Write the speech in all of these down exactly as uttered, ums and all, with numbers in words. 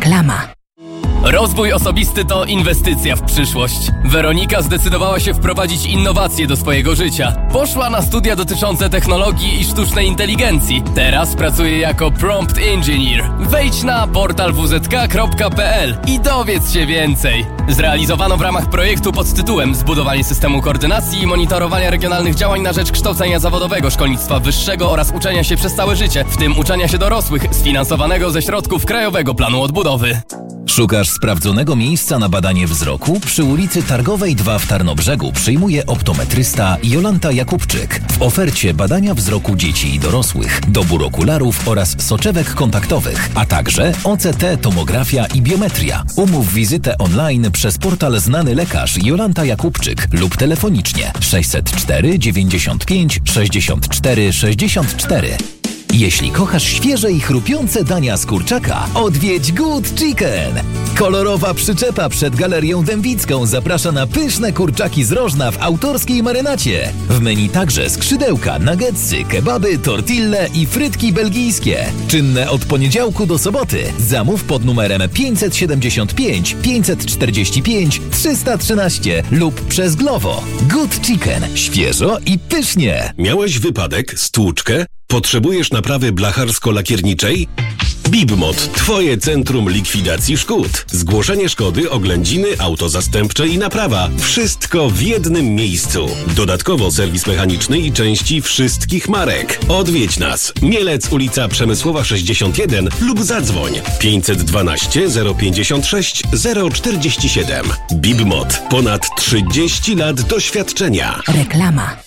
Reklama. Rozwój osobisty to inwestycja w przyszłość. Weronika zdecydowała się wprowadzić innowacje do swojego życia. Poszła na studia dotyczące technologii i sztucznej inteligencji. Teraz pracuje jako prompt engineer. Wejdź na portal w z k kropka p l i dowiedz się więcej. Zrealizowano w ramach projektu pod tytułem Zbudowanie systemu koordynacji i monitorowania regionalnych działań na rzecz kształcenia zawodowego, szkolnictwa wyższego oraz uczenia się przez całe życie, w tym uczenia się dorosłych, sfinansowanego ze środków Krajowego Planu Odbudowy. Szukasz sprawdzonego miejsca na badanie wzroku? Przy ulicy Targowej dwa w Tarnobrzegu przyjmuje optometrysta Jolanta Jakubczyk. W ofercie badania wzroku dzieci i dorosłych, dobór okularów oraz soczewek kontaktowych, a także O C T, tomografia i biometria. Umów wizytę online przez portal Znany Lekarz Jolanta Jakubczyk lub telefonicznie sześćset cztery dziewięćdziesiąt pięć sześćdziesiąt cztery sześćdziesiąt cztery. Jeśli kochasz świeże i chrupiące dania z kurczaka, odwiedź Good Chicken! Kolorowa przyczepa przed Galerią Dębicką zaprasza na pyszne kurczaki z Rożna w autorskiej marynacie. W menu także skrzydełka, nuggetsy, kebaby, tortille i frytki belgijskie. Czynne od poniedziałku do soboty. Zamów pod numerem pięćset siedemdziesiąt pięć pięćset czterdzieści pięć trzysta trzynaście lub przez Glovo. Good Chicken. Świeżo i pysznie. Miałeś wypadek, stłuczkę? Potrzebujesz naprawy blacharsko-lakierniczej? Bibmot, twoje centrum likwidacji szkód. Zgłoszenie szkody, oględziny, auto zastępcze i naprawa. Wszystko w jednym miejscu. Dodatkowo serwis mechaniczny i części wszystkich marek. Odwiedź nas. Mielec, ulica Przemysłowa sześćdziesiąt jeden lub zadzwoń pięćset dwanaście zero pięćdziesiąt sześć zero czterdzieści siedem. Bibmot. Ponad trzydzieści lat doświadczenia. Reklama.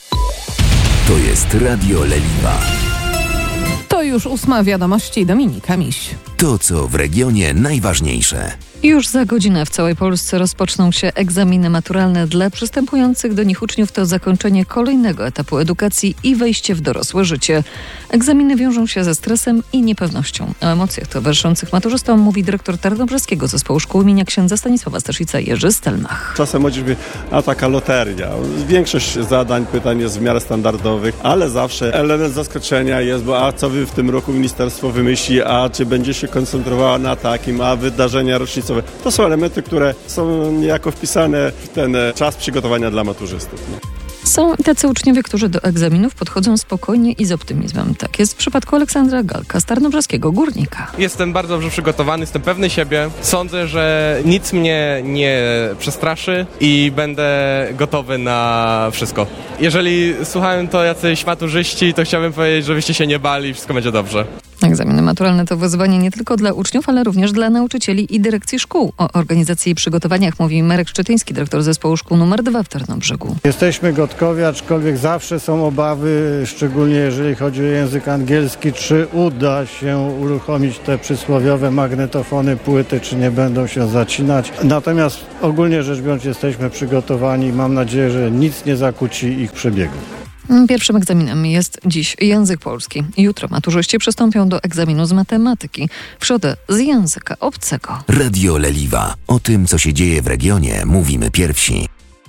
To jest Radio Leliwa. To już ósma wiadomości, Dominika Miś. To, co w regionie najważniejsze. Już za godzinę w całej Polsce rozpoczną się egzaminy maturalne dla przystępujących do nich uczniów. To zakończenie kolejnego etapu edukacji i wejście w dorosłe życie. Egzaminy wiążą się ze stresem i niepewnością. O emocjach towarzyszących maturzystom mówi dyrektor Tarnobrzeskiego Zespołu Szkół imienia księdza Stanisława Staszica Jerzy Stelmach. Czasem chodzi a taka loteria. Większość zadań, pytań jest w miarę standardowych, ale zawsze element zaskoczenia jest, bo a co wy w tym roku ministerstwo wymyśli, a czy będzie się koncentrowała na takim, a wydarzenia rocznicowe. To są elementy, które są niejako wpisane w ten czas przygotowania dla maturzystów. Są i tacy uczniowie, którzy do egzaminów podchodzą spokojnie i z optymizmem. Tak jest w przypadku Aleksandra Galka z Tarnobrzeskiego Górnika. Jestem bardzo dobrze przygotowany, jestem pewny siebie. Sądzę, że nic mnie nie przestraszy i będę gotowy na wszystko. Jeżeli słuchałem to jacyś maturzyści, to chciałbym powiedzieć, żebyście się nie bali, wszystko będzie dobrze. Egzaminy maturalne to wyzwanie nie tylko dla uczniów, ale również dla nauczycieli i dyrekcji szkół. O organizacji i przygotowaniach mówi Marek Szczytyński, dyrektor Zespołu Szkół numer dwa w Tarnobrzegu. Jesteśmy gotowi, aczkolwiek zawsze są obawy, szczególnie jeżeli chodzi o język angielski, czy uda się uruchomić te przysłowiowe magnetofony, płyty, czy nie będą się zacinać. Natomiast ogólnie rzecz biorąc jesteśmy przygotowani i mam nadzieję, że nic nie zakłóci ich przebiegu. Pierwszym egzaminem jest dziś język polski. Jutro maturzyści przystąpią do egzaminu z matematyki. W środę z języka obcego. Radio Leliwa. O tym, co się dzieje w regionie, mówimy pierwsi.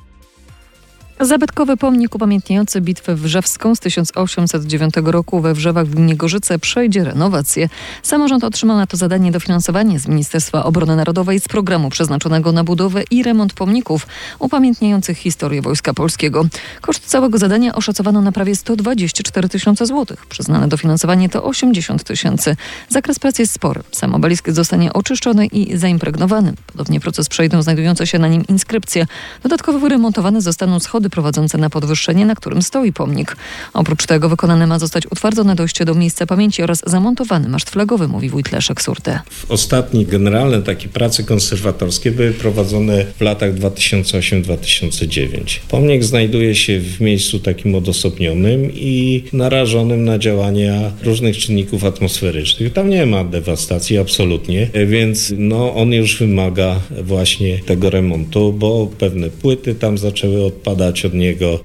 Zabytkowy pomnik upamiętniający bitwę wrzewską z tysiąc osiemset dziewiątego roku we Wrzewach w gminie Gorzyce przejdzie renowację. Samorząd otrzymał na to zadanie dofinansowanie z Ministerstwa Obrony Narodowej z programu przeznaczonego na budowę i remont pomników upamiętniających historię Wojska Polskiego. Koszt całego zadania oszacowano na prawie sto dwadzieścia cztery tysiące złotych. Przyznane dofinansowanie to osiemdziesiąt tysięcy. Zakres prac jest spory. Sam obelisk zostanie oczyszczony i zaimpregnowany. Podobnie proces przejdą znajdujące się na nim inskrypcje. Dodatkowo wyremontowane zostaną schody prowadzące na podwyższenie, na którym stoi pomnik. Oprócz tego wykonane ma zostać utwardzone dojście do miejsca pamięci oraz zamontowany maszt flagowy, mówi wójt Leszek Surde. Ostatnie generalne takie prace konserwatorskie były prowadzone w latach dwa tysiące ósmym do dwa tysiące dziewiątego. Pomnik znajduje się w miejscu takim odosobnionym i narażonym na działania różnych czynników atmosferycznych. Tam nie ma dewastacji absolutnie, więc no, on już wymaga właśnie tego remontu, bo pewne płyty tam zaczęły odpadać od niego.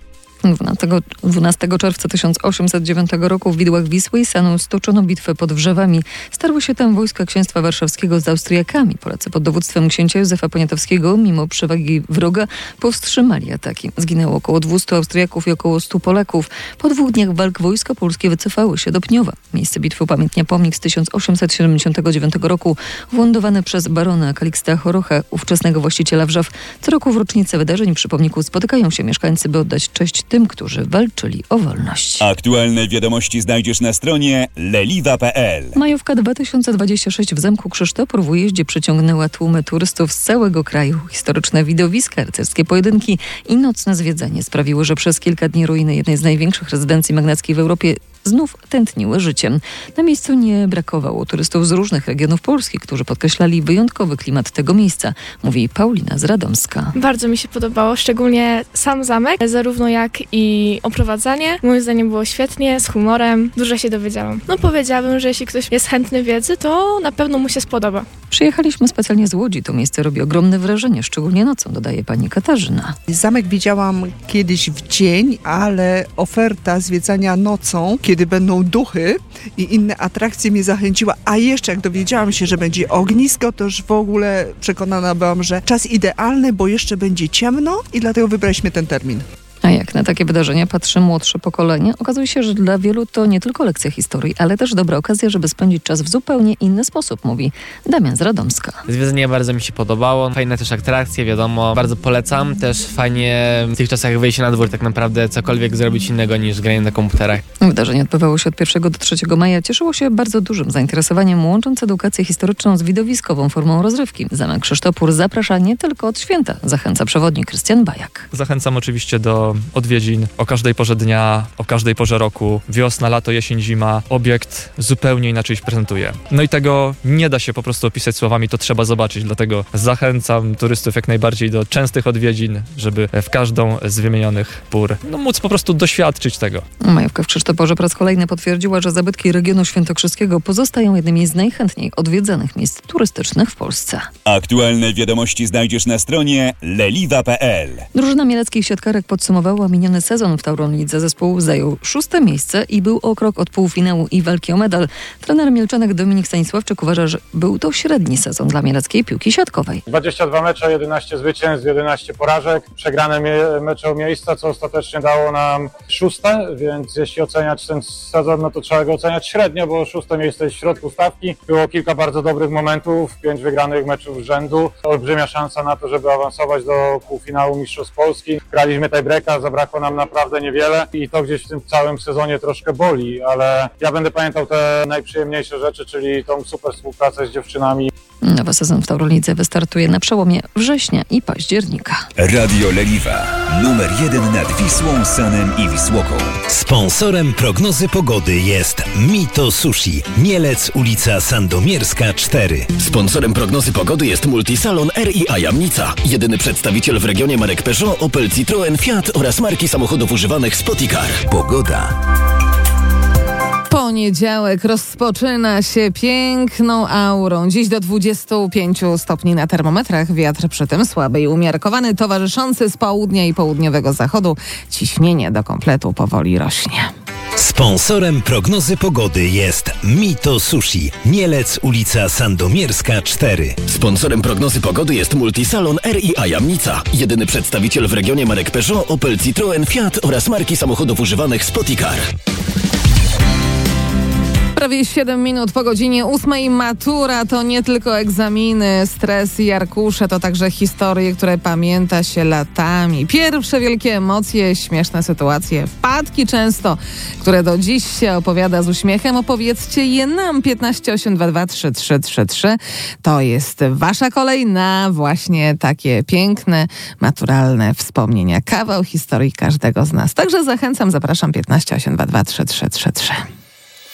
dwunastego czerwca tysiąc osiemset dziewiątego roku w Widłach Wisły i Sanu stoczono bitwę pod Wrzewami. Starły się tam wojska księstwa warszawskiego z Austriakami. Polacy pod dowództwem księcia Józefa Poniatowskiego, mimo przewagi wroga, powstrzymali ataki. Zginęło około dwieście Austriaków i około stu Polaków. Po dwóch dniach walk wojska polskie wycofały się do Pniowa. Miejsce bitwy upamiętnia pomnik z tysiąc osiemset siedemdziesiątego dziewiątego roku, włądowany przez barona Kaliksta Chorocha, ówczesnego właściciela Wrzew. Co roku w rocznicę wydarzeń przy pomniku spotykają się mieszkańcy, by oddać cześć tym, którzy walczyli o wolność. Aktualne wiadomości znajdziesz na stronie leliwa kropka pe el. Majówka dwa tysiące dwudziesty szósty w Zamku Krzysztopor w Ujeździe przyciągnęła tłumy turystów z całego kraju. Historyczne widowiska, rycerskie pojedynki i nocne zwiedzanie sprawiły, że przez kilka dni ruiny jednej z największych rezydencji magnackiej w Europie znów tętniły życiem. Na miejscu nie brakowało turystów z różnych regionów Polski, którzy podkreślali wyjątkowy klimat tego miejsca, mówi Paulina z Radomska. Bardzo mi się podobało, szczególnie sam zamek, zarówno jak i oprowadzanie. Moim zdaniem było świetnie, z humorem, dużo się dowiedziałam. No powiedziałabym, że jeśli ktoś jest chętny wiedzy, to na pewno mu się spodoba. Przyjechaliśmy specjalnie z Łodzi. To miejsce robi ogromne wrażenie, szczególnie nocą, dodaje pani Katarzyna. Zamek widziałam kiedyś w dzień, ale oferta zwiedzania nocą, kiedy będą duchy i inne atrakcje, mnie zachęciła. A jeszcze jak dowiedziałam się, że będzie ognisko, to już w ogóle przekonana byłam, że czas idealny, bo jeszcze będzie ciemno i dlatego wybraliśmy ten termin. A jak na takie wydarzenia patrzy młodsze pokolenie, okazuje się, że dla wielu to nie tylko lekcja historii, ale też dobra okazja, żeby spędzić czas w zupełnie inny sposób, mówi Damian z Radomska. Zwiedzanie bardzo mi się podobało, fajne też atrakcje, wiadomo, bardzo polecam. Też fajnie w tych czasach wyjść na dwór, tak naprawdę cokolwiek zrobić innego niż granie na komputerach. Wydarzenie odbywało się od pierwszego do trzeciego maja. Cieszyło się bardzo dużym zainteresowaniem, łącząc edukację historyczną z widowiskową formą rozrywki. Zamek Krzysztopór zaprasza nie tylko od święta, zachęca przewodnik Krystian Bajak. Zachęcam oczywiście do odwiedzin o każdej porze dnia, o każdej porze roku, wiosna, lato, jesień, zima. Obiekt zupełnie inaczej się prezentuje. No i tego nie da się po prostu opisać słowami, to trzeba zobaczyć, dlatego zachęcam turystów jak najbardziej do częstych odwiedzin, żeby w każdą z wymienionych pór no, móc po prostu doświadczyć tego. Majówka w Krzysztoporze po raz kolejny potwierdziła, że zabytki regionu świętokrzyskiego pozostają jednymi z najchętniej odwiedzanych miejsc turystycznych w Polsce. Aktualne wiadomości znajdziesz na stronie leliwa kropka pe el. Drużyna mieleckich siatkarek podsumowała miniony sezon w Tauron Lidze. Zespół zajął szóste miejsce i był o krok od półfinału i walki o medal. Trener Mielczanek Dominik Stanisławczyk uważa, że był to średni sezon dla mieleckiej piłki siatkowej. dwadzieścia dwa mecze, jedenaście zwycięstw, jedenaście porażek, przegrane mie- mecze o miejsca, co ostatecznie dało nam szóste, więc jeśli oceniać ten sezon, no to trzeba go oceniać średnio, bo szóste miejsce jest w środku stawki. Było kilka bardzo dobrych momentów, pięć wygranych meczów z rzędu, olbrzymia szansa na to, żeby awansować do półfinału Mistrzostw Polski. Graliśmy tiebreaka, zabrakło nam naprawdę niewiele i to gdzieś w tym całym sezonie troszkę boli, ale ja będę pamiętał te najprzyjemniejsze rzeczy, czyli tą super współpracę z dziewczynami. Nowy sezon w Taurolidze wystartuje na przełomie września i października. Radio Leliwa. Numer jeden nad Wisłą, Sanem i Wisłoką. Sponsorem prognozy pogody jest Mito Sushi. Mielec, ulica Sandomierska cztery. Sponsorem prognozy pogody jest Multisalon R i A Jamnica. Jedyny przedstawiciel w regionie marek Peugeot, Opel, Citroen, Fiat oraz marki samochodów używanych Spoticar. Pogoda. Poniedziałek rozpoczyna się piękną aurą. Dziś do dwudziestu pięciu stopni na termometrach. Wiatr przy tym słaby i umiarkowany, towarzyszący z południa i południowego zachodu. Ciśnienie do kompletu powoli rośnie. Sponsorem prognozy pogody jest Mito Sushi. Mielec, ulica Sandomierska cztery. Sponsorem prognozy pogody jest Multisalon R i A Jamnica. Jedyny przedstawiciel w regionie marek Peugeot, Opel, Citroen, Fiat oraz marki samochodów używanych Spoticar. Prawie siedem minut po godzinie ósmej. Matura to nie tylko egzaminy, stres i arkusze, to także historie, które pamięta się latami. Pierwsze wielkie emocje, śmieszne sytuacje, wpadki często, które do dziś się opowiada z uśmiechem. Opowiedzcie je nam. piętnaście osiem dwa dwa trzy trzy trzy trzy. To jest wasza kolej na właśnie takie piękne, maturalne wspomnienia. Kawał historii każdego z nas. Także zachęcam, zapraszam piętnaście osiem dwa dwa trzy trzy trzy trzy.